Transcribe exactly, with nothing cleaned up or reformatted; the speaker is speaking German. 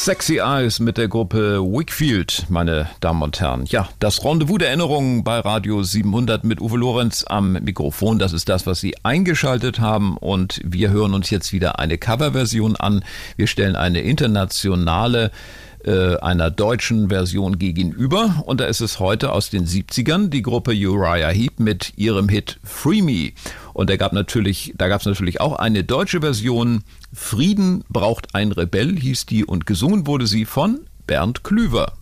Sexy Eyes mit der Gruppe Wakefield, meine Damen und Herren. Ja, das Rendezvous der Erinnerungen bei Radio siebenhundert mit Uwe Lorenz am Mikrofon. Das ist das, was Sie eingeschaltet haben. Und wir hören uns jetzt wieder eine Coverversion an. Wir stellen eine internationale äh, einer deutschen Version gegenüber. Und da ist es heute aus den siebzigern die Gruppe Uriah Heep mit ihrem Hit Free Me. Und da gab natürlich, da gab es natürlich auch eine deutsche Version. Frieden braucht ein Rebell hieß die und gesungen wurde sie von Bernd Klüver.